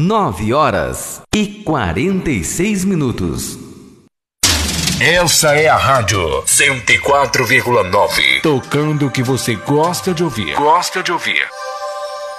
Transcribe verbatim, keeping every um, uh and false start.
nove horas e quarenta e seis minutos. Essa é a Rádio cento e quatro vírgula nove. Tocando o que você gosta de ouvir. Gosta de ouvir.